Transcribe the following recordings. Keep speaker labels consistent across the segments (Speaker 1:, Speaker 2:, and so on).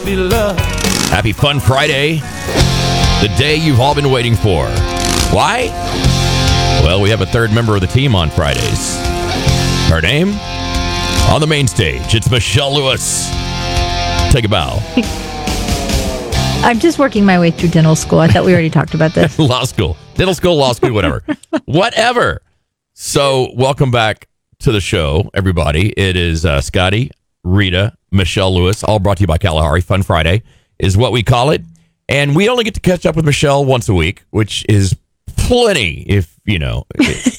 Speaker 1: puppy love.
Speaker 2: Happy Fun Friday, the day you've all been waiting for. Why? Well, we have a third member of the team on Fridays. Her name? On the main stage, it's Michelle Lewis. Take a bow.
Speaker 3: I'm just working my way through dental school. I thought we already talked about this.
Speaker 2: Law school. Dental school, law school, whatever. Whatever. So, welcome back to the show, everybody. It is Scotty, Rita, Michelle Lewis, all brought to you by Kalahari. Fun Friday is what we call it. And we only get to catch up with Michelle once a week, which is plenty, if you know.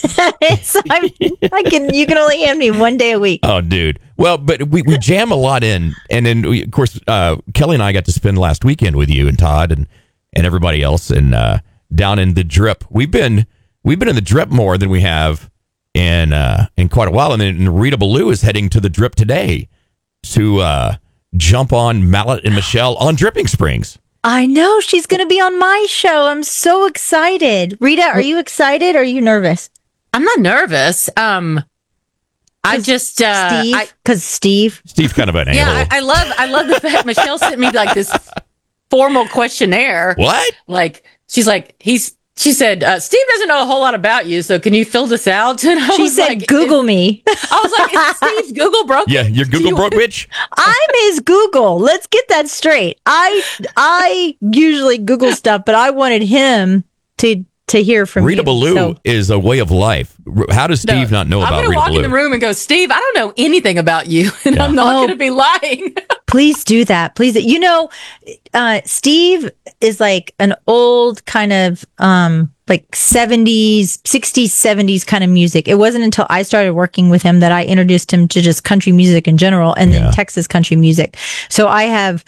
Speaker 3: You can only hand me one day a week.
Speaker 2: Oh, dude. Well, but we jam a lot in. And then, of course, Kelly and I got to spend last weekend with you and Todd and everybody else and down in the Drip. We've been in the Drip more than we have in quite a while. And then Rita Ballou is heading to the Drip today to jump on Mallet and Michelle on Dripping Springs.
Speaker 3: I know. She's going to be on my show. I'm so excited. Rita, are you excited or are you nervous?
Speaker 4: I'm not nervous. I just
Speaker 3: Steve, because
Speaker 2: Steve's kind of an
Speaker 4: yeah,
Speaker 2: a-hole.
Speaker 4: I love the fact Michelle sent me like this formal questionnaire.
Speaker 2: What?
Speaker 4: Like she said, Steve doesn't know a whole lot about you, so can you fill this out? And
Speaker 3: she said, like, Google me.
Speaker 4: I was like, is Steve's Google broke?
Speaker 2: Yeah, you're Google broke, bitch.
Speaker 3: I'm his Google. Let's get that straight. I usually Google stuff, but I wanted him to hear from
Speaker 2: Rita
Speaker 3: you.
Speaker 2: Ballou is a way of life. How does Steve not know about
Speaker 4: I'm
Speaker 2: Rita
Speaker 4: gonna walk
Speaker 2: Ballou?
Speaker 4: in the room and go, Steve, I don't know anything about you, and I'm not going to be lying.
Speaker 3: Please do that. Please. You know, Steve is like an old kind of like 70s, 60s, 70s kind of music. It wasn't until I started working with him that I introduced him to just country music in general and then Texas country music. So I have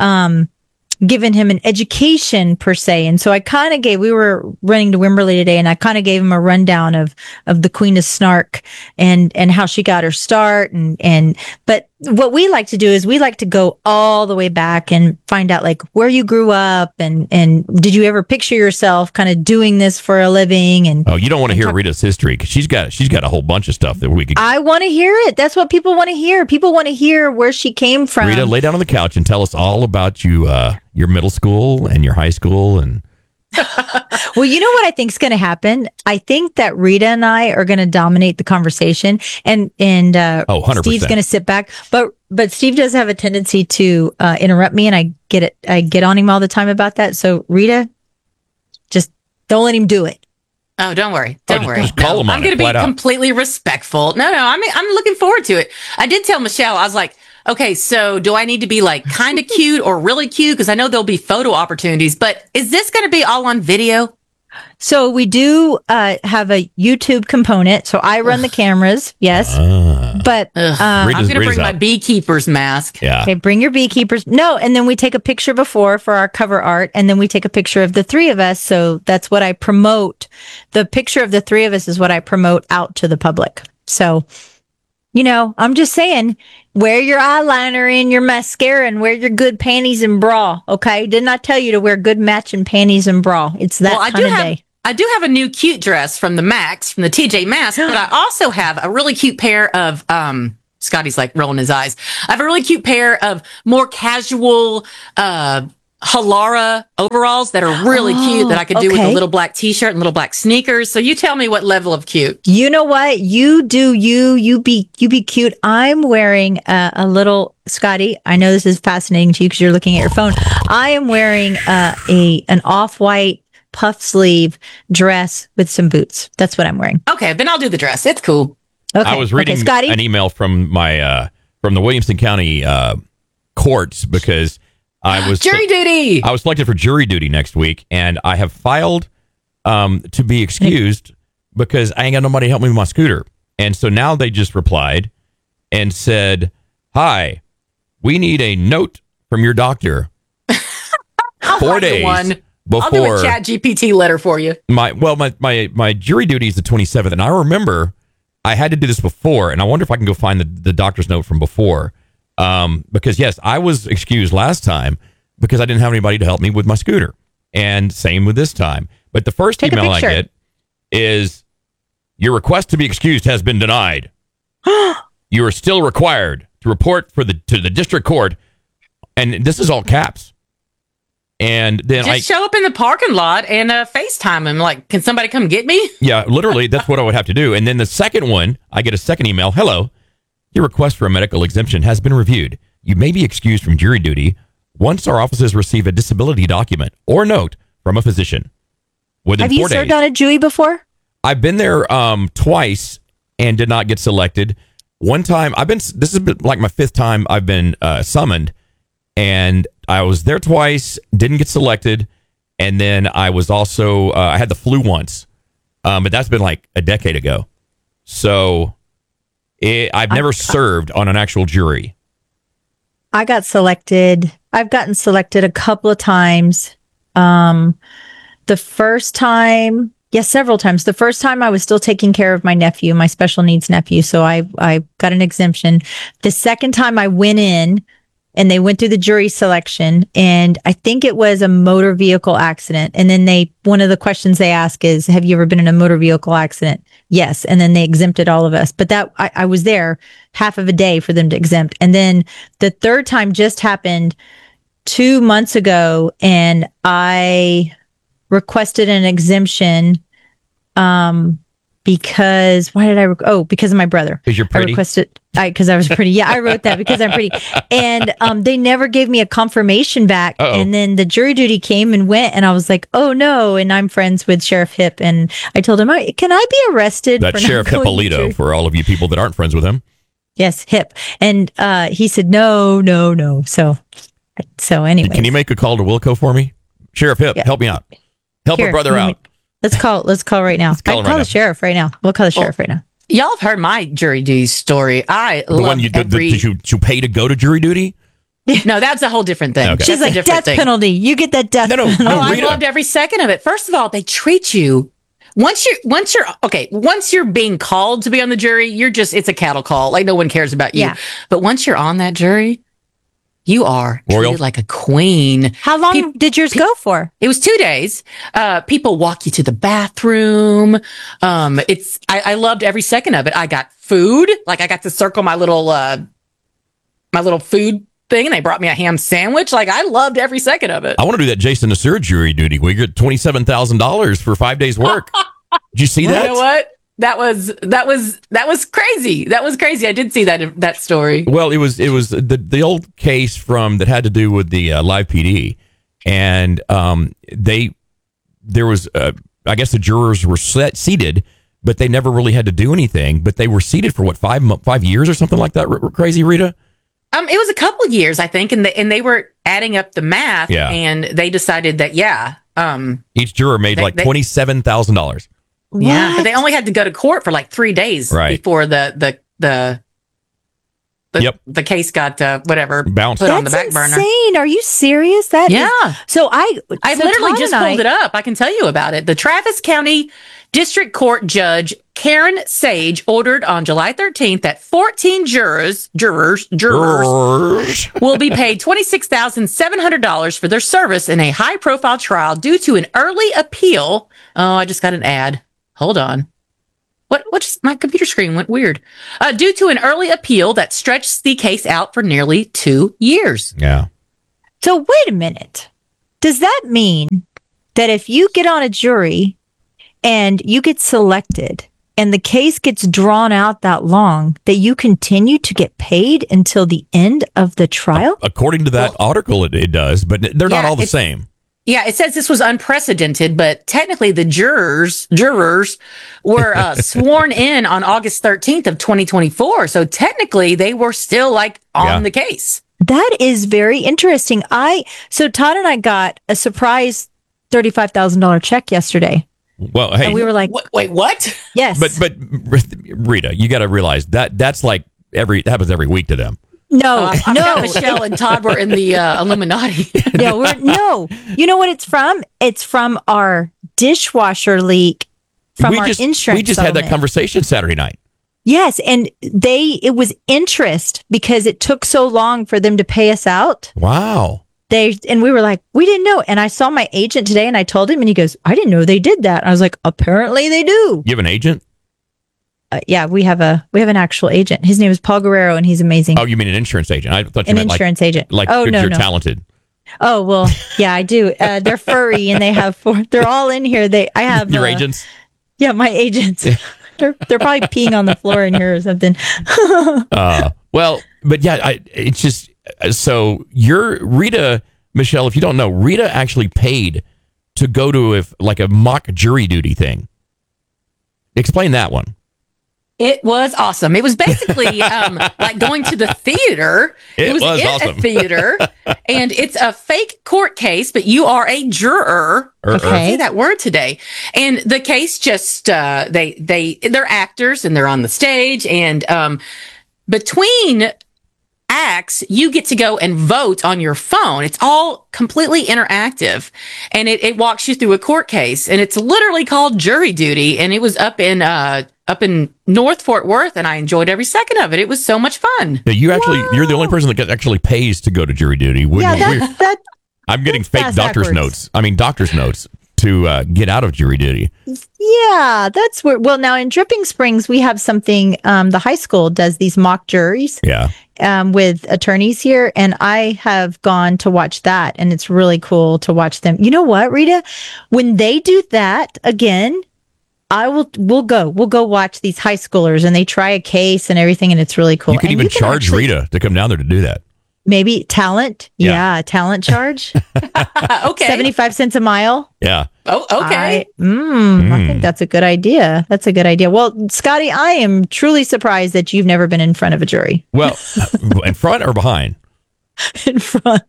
Speaker 3: given him an education per se. And so I kind of we were running to Wimberley today and I kind of gave him a rundown of the Queen of Snark and how she got her start. But what we like to do is we like to go all the way back and find out like where you grew up and did you ever picture yourself kind of doing this for a living? And
Speaker 2: you don't want to hear Rita's history because she's got a whole bunch of stuff that we could.
Speaker 3: I want to hear it. That's what people want to hear. People want to hear where she came from.
Speaker 2: Rita, lay down on the couch and tell us all about your middle school and your high school and.
Speaker 3: Well, you know what I think is going to happen? I think that Rita and I are going to dominate the conversation, and
Speaker 2: 100%.
Speaker 3: Steve's going to sit back. But Steve does have a tendency to interrupt me, and I get it. I get on him all the time about that. So Rita, just don't let him do it.
Speaker 4: Oh, don't worry. Don't worry.
Speaker 2: Just call him on
Speaker 4: I'm going to be completely respectful. No, I'm looking forward to it. I did tell Michelle, I was like, okay, so do I need to be like kind of cute or really cute? Because I know there'll be photo opportunities, but is this going to be all on video?
Speaker 3: So we do have a YouTube component. So I run the cameras, yes. But
Speaker 4: I'm going to bring my beekeeper's mask.
Speaker 2: Yeah.
Speaker 3: Okay, bring your beekeepers. No, and then we take a picture before for our cover art, and then we take a picture of the three of us. So that's what I promote. The picture of the three of us is what I promote out to the public. So, you know, I'm just saying, wear your eyeliner and your mascara and wear your good panties and bra, okay? Didn't I tell you to wear good matching panties and bra? It's that kind of day.
Speaker 4: I do have a new cute dress from the TJ Maxx, but I also have a really cute pair of, Scotty's like rolling his eyes. I have a really cute pair of more casual, Halara overalls that are really cute that I could do with a little black t-shirt and little black sneakers. So you tell me what level of cute.
Speaker 3: You know what? You do you be cute. I'm wearing a little, Scotty, I know this is fascinating to you because you're looking at your phone. I am wearing an off-white puff sleeve dress with some boots. That's what I'm wearing.
Speaker 4: Okay, then I'll do the dress. It's cool.
Speaker 2: Okay. I was reading an email from my from the Williamson County courts because I was
Speaker 4: jury duty.
Speaker 2: I was selected for jury duty next week, and I have filed to be excused because I ain't got nobody to help me with my scooter. And so now they just replied and said, "Hi, we need a note from your doctor 4 days before."
Speaker 4: I'll do a Chat GPT letter for you.
Speaker 2: My jury duty is the 27th, and I remember I had to do this before, and I wonder if I can go find the doctor's note from before. Because yes, I was excused last time because I didn't have anybody to help me with my scooter, and same with this time. But the first email I get is, "Your request to be excused has been denied. You are still required to report to the district court And this is all caps. And then
Speaker 4: Just show up in the parking lot and FaceTime him. Like, can somebody come get me?
Speaker 2: Yeah, literally, that's what I would have to do. And then the second one, I get a second email. Hello, your request for a medical exemption has been reviewed. You may be excused from jury duty once our offices receive a disability document or note from a physician. Within
Speaker 3: Have you
Speaker 2: 4 days.
Speaker 3: served on a jury before?
Speaker 2: I've been there twice and did not get selected. One time, this has been like my fifth time I've been summoned, and I was there twice, didn't get selected, and then I was also I had the flu once, but that's been like a decade ago. So I've never served on an actual jury.
Speaker 3: I got selected. I've gotten selected a couple of times. The first time, several times. The first time I was still taking care of my nephew, my special needs nephew. So I got an exemption. The second time I went in and they went through the jury selection, and I think it was a motor vehicle accident. And then one of the questions they ask is, have you ever been in a motor vehicle accident? Yes. And then they exempted all of us. But that I was there half of a day for them to exempt. And then the third time just happened 2 months ago, and I requested an exemption because because of my brother.
Speaker 2: Because you're pretty?
Speaker 3: I requested because I was pretty. Yeah, I wrote that because I'm pretty. And they never gave me a confirmation back.
Speaker 2: Uh-oh.
Speaker 3: And then the jury duty came and went, and I was like, oh no. And I'm friends with Sheriff Hip, and I told him, can I be arrested?
Speaker 2: That's
Speaker 3: for
Speaker 2: Sheriff
Speaker 3: not going to
Speaker 2: Hippolito
Speaker 3: jury?
Speaker 2: for all of you people that aren't friends with him.
Speaker 3: Yes, Hip. And he said, no. So anyway,
Speaker 2: Can you make a call to Wilco for me? Sheriff Hip, help me out. Help a brother out.
Speaker 3: Let's call right now.
Speaker 2: call him right now.
Speaker 3: The sheriff right now. We'll call the sheriff right now.
Speaker 4: Y'all have heard my jury duty story. I
Speaker 2: The
Speaker 4: love
Speaker 2: one you did
Speaker 4: every...
Speaker 2: you pay to go to jury duty?
Speaker 4: No, that's a whole different thing.
Speaker 2: Okay.
Speaker 3: She's
Speaker 4: That's a
Speaker 3: like,
Speaker 4: different
Speaker 3: death
Speaker 4: thing.
Speaker 3: penalty. You get that death
Speaker 2: No,
Speaker 3: penalty.
Speaker 2: no,
Speaker 4: I
Speaker 2: Rita.
Speaker 4: loved every second of it. First of all, they treat you once you're being called to be on the jury, it's a cattle call. Like no one cares about you.
Speaker 3: Yeah.
Speaker 4: But once you're on that jury, you are
Speaker 2: Royal.
Speaker 4: treated like a queen.
Speaker 3: How long did yours go for?
Speaker 4: It was 2 days. People walk you to the bathroom. I loved every second of it. I got food. Like I got to circle my little food thing, and they brought me a ham sandwich. Like I loved every second of it.
Speaker 2: I want to do that Jason Nasur jury duty. We get $27,000 for 5 days work. Did you see that?
Speaker 4: You know what? That was crazy. That was crazy. I did see that story.
Speaker 2: Well, it was the old case that had to do with the live PD, and there was I guess the jurors were seated, but they never really had to do anything. But they were seated for what 5 years or something like that. Crazy, Rita.
Speaker 4: It was a couple of years, I think, and they were adding up the math,
Speaker 2: Yeah.
Speaker 4: and they decided that
Speaker 2: Each juror made like $27,000.
Speaker 4: yeah, but they only had to go to court for like 3 days before the case got whatever
Speaker 2: Bounced.
Speaker 4: put on the back
Speaker 3: That's
Speaker 4: burner.
Speaker 3: insane. Are you serious? So I
Speaker 4: literally
Speaker 3: Todd
Speaker 4: just
Speaker 3: and
Speaker 4: pulled it up. I can tell you about it. The Travis County District Court Judge Karen Sage ordered on July 13th that 14 jurors will be paid $26,700 for their service in a high-profile trial due to an early appeal. Oh, I just got an ad. Hold on. My computer screen went weird. Due to an early appeal that stretched the case out for nearly 2 years.
Speaker 2: Yeah.
Speaker 3: So wait a minute. Does that mean that if you get on a jury and you get selected and the case gets drawn out that long, that you continue to get paid until the end of the trial?
Speaker 2: According to that article, it does, but they're not all the same.
Speaker 4: Yeah, it says this was unprecedented, but technically the jurors were sworn in on August 13th of 2024. So technically they were still on the case.
Speaker 3: That is very interesting. So Todd and I got a surprise $35,000 check yesterday.
Speaker 2: Well, hey,
Speaker 3: And we were like,
Speaker 4: Wait, what?
Speaker 3: yes.
Speaker 2: but Rita, you got to realize that's like that happens every week to them.
Speaker 3: No,
Speaker 4: I forgot Michelle and Todd were in the Illuminati.
Speaker 3: No. You know what it's from? It's from our dishwasher leak from our insurance.
Speaker 2: We just had that
Speaker 3: settlement.
Speaker 2: conversation Saturday night.
Speaker 3: Yes, and it was interest because it took so long for them to pay us out.
Speaker 2: Wow.
Speaker 3: And we were like, we didn't know. And I saw my agent today and I told him and he goes, I didn't know they did that. I was like, apparently they do.
Speaker 2: You have an agent?
Speaker 3: yeah, we have an actual agent. His name is Paul Guerrero, and he's amazing.
Speaker 2: Oh, you mean an insurance agent? I thought you
Speaker 3: An
Speaker 2: meant
Speaker 3: insurance agent.
Speaker 2: like
Speaker 3: Oh, no,
Speaker 2: you're
Speaker 3: no.
Speaker 2: talented.
Speaker 3: Oh, well, yeah, I do. They're furry, and they have they're all in here. I have
Speaker 2: Your agents?
Speaker 3: Yeah, my agents. They're probably peeing on the floor in here or something.
Speaker 2: Well, but yeah, it's just so you're Rita, Michelle. If you don't know, Rita actually paid to go to a mock jury duty thing. Explain that one.
Speaker 4: It was awesome. It was basically like going to the theater.
Speaker 2: It was
Speaker 4: in
Speaker 2: awesome.
Speaker 4: a theater, and it's a fake court case, but you are a juror.
Speaker 3: Okay.
Speaker 4: Say that word today. And the case just they're actors and they're on the stage, and between acts, you get to go and vote on your phone. It's all completely interactive, and it walks you through a court case, and it's literally called Jury Duty. And it was up in North Fort Worth, and I enjoyed every second of it. It was so much fun.
Speaker 2: Yeah, you're the only person that actually pays to go to jury duty. I'm getting fake doctor's notes. I mean, doctor's notes to get out of jury duty.
Speaker 3: Yeah, that's where. Well, now in Dripping Springs, we have something. The high school does these mock juries.
Speaker 2: Yeah.
Speaker 3: With attorneys here, and I have gone to watch that, and it's really cool to watch them. You know what, Rita? When they do that again, we'll go watch these high schoolers, and they try a case and everything, and it's really cool.
Speaker 2: You could even charge Rita to come down there to do that.
Speaker 3: Maybe talent.
Speaker 2: Yeah.
Speaker 3: Yeah, talent charge.
Speaker 4: Okay.
Speaker 3: 75 cents a mile.
Speaker 2: Yeah.
Speaker 4: Oh, okay.
Speaker 3: I think that's a good idea. That's a good idea. Well, Scotty, I am truly surprised that you've never been in front of a jury.
Speaker 2: Well, in front or behind?
Speaker 3: In front.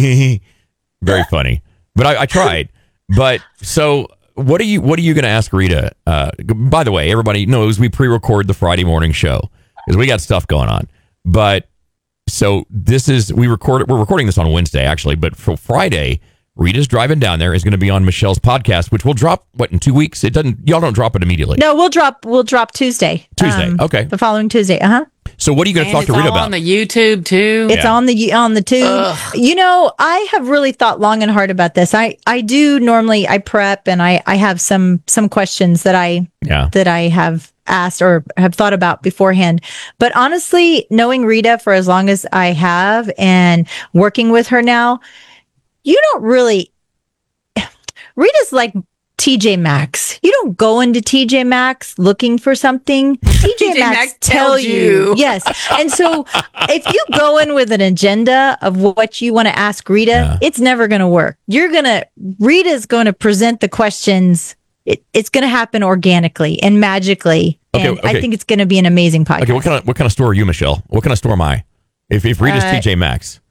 Speaker 2: Very funny. But I tried. But so what are you going to ask Rita? By the way, everybody knows we pre-record the Friday morning show because we got stuff going on. But so we're recording this on Wednesday actually, but for Friday, Rita's driving down there is going to be on Michelle's podcast, which will drop in 2 weeks. Y'all don't drop it immediately.
Speaker 3: No, we'll drop Tuesday.
Speaker 2: Okay.
Speaker 3: The following Tuesday.
Speaker 2: So what are you going to talk to Rita about?
Speaker 4: On the YouTube too.
Speaker 3: It's on the tube.
Speaker 4: Ugh.
Speaker 3: You know, I have really thought long and hard about this. I do normally I prep, and I have some questions that I have asked or have thought about beforehand. But honestly, knowing Rita for as long as I have and working with her now, you don't really. Rita's like TJ Maxx. You don't go into TJ Maxx looking for something. TJ Maxx tell you. Yes. And so if you go in with an agenda of what you want to ask Rita, it's never going to work. Rita's going to present the questions. It's going to happen organically and magically. And I think it's going to be an amazing podcast.
Speaker 2: Okay, what kind of store are you, Michelle? What kind of store am I? If Rita's TJ Maxx.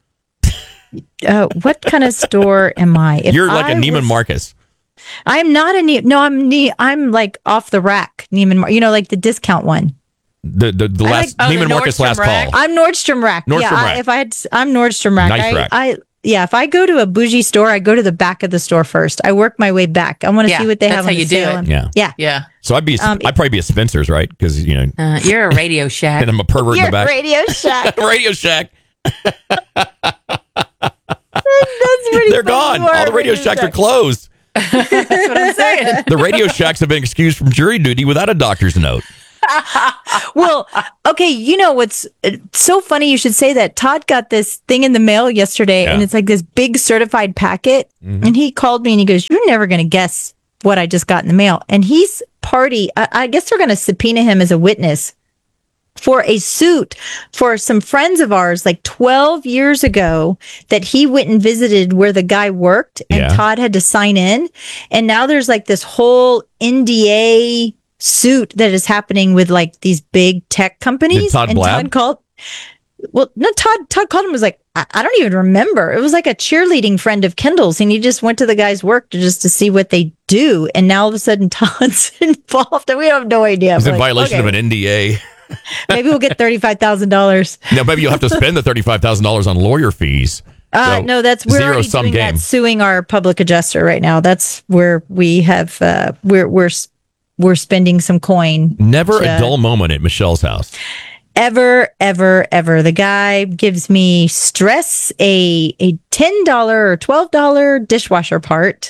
Speaker 3: What kind of store am I?
Speaker 2: You're like a Neiman Marcus. I'm
Speaker 3: not I'm like off the rack Neiman, like the discount one.
Speaker 2: The last Neiman Marcus last
Speaker 4: rack.
Speaker 2: call.
Speaker 3: I'm Nordstrom Rack.
Speaker 2: Rack.
Speaker 3: I'm Nordstrom Rack.
Speaker 2: Nice rack.
Speaker 3: If I go to a bougie store, I go to the back of the store first. I work my way back. I want to see what they have on the sale.
Speaker 4: That's how you
Speaker 2: do it.
Speaker 3: Yeah.
Speaker 2: So I'd probably be a Spencer's, right? Because
Speaker 4: you're a Radio Shack.
Speaker 2: and I'm a pervert in the back.
Speaker 3: Radio Shack.
Speaker 2: Radio Shack.
Speaker 3: That's pretty.
Speaker 2: They're gone. All the Radio Shacks are closed.
Speaker 4: That's what I'm saying.
Speaker 2: The Radio Shacks have been excused from jury duty without a doctor's note.
Speaker 3: Well, okay, what's so funny you should say that. Todd got this thing in the mail yesterday, and it's like this big certified packet. Mm-hmm. And he called me and he goes, "You're never going to guess what I just got in the mail." And he's I guess they're going to subpoena him as a witness for a suit for some friends of ours like 12 years ago that he went and visited where the guy worked, and Todd had to sign in. And now there's like this whole NDA suit that is happening with like these big tech companies.
Speaker 2: Did Todd blab?
Speaker 3: Todd called him and was like, I don't even remember. It was like a cheerleading friend of Kendall's, and he just went to the guy's work to see what they do. And now all of a sudden Todd's involved, and we have no idea.
Speaker 2: He's in violation of an NDA.
Speaker 3: Maybe we'll get $35,000.
Speaker 2: No, maybe you'll have to spend the $35,000 on lawyer fees.
Speaker 3: No, that's we're already doing that, suing our public adjuster right now. That's where we have we're spending some coin.
Speaker 2: Never a dull moment at Michelle's house.
Speaker 3: Ever, ever, ever. The guy gives me stress, a $10 or $12 dishwasher part.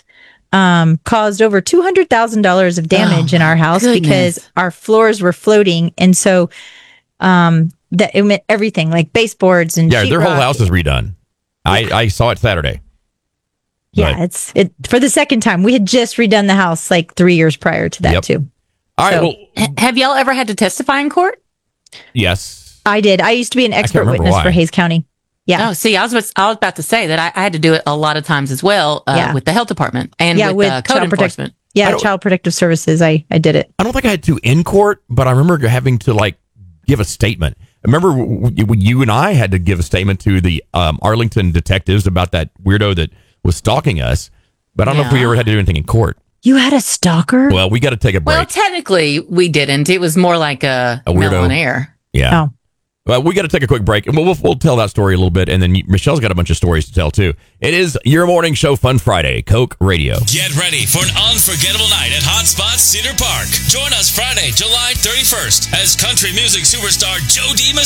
Speaker 3: caused over $200,000 of damage in our house because our floors were floating. And so that it meant everything, like baseboards and
Speaker 2: their whole
Speaker 3: sheetrock.
Speaker 2: house is redone. I saw it Saturday.
Speaker 3: Yeah, it's for the second time. We had just redone the house like 3 years prior to that too.
Speaker 2: All right. Well,
Speaker 4: have y'all ever had to testify in court?
Speaker 2: yes,
Speaker 3: I did. I used to be an expert witness for Hays County. Yeah.
Speaker 4: Oh, see, I was about to say that I had to do it a lot of times as well with the health department and with code enforcement.
Speaker 3: Child Protective Services. I did it.
Speaker 2: I don't think I had to in court, but I remember having to like give a statement. I remember you and I had to give a statement to the Arlington detectives about that weirdo that was stalking us. But I don't know if we ever had to do anything in court.
Speaker 3: You had a stalker?
Speaker 2: Well, we got to take a break.
Speaker 4: Well, technically, we didn't. It was more like a
Speaker 2: weirdo
Speaker 4: on air.
Speaker 2: Yeah.
Speaker 3: Oh.
Speaker 2: Well, we got to take a quick break, and we'll tell that story a little bit, and then Michelle's got a bunch of stories to tell, too. It is your morning show, Fun Friday, Coke Radio.
Speaker 1: Get ready for an unforgettable night at Hotspot Cedar Park. Join us Friday, July 31st, as country music superstar Joe DiMaggio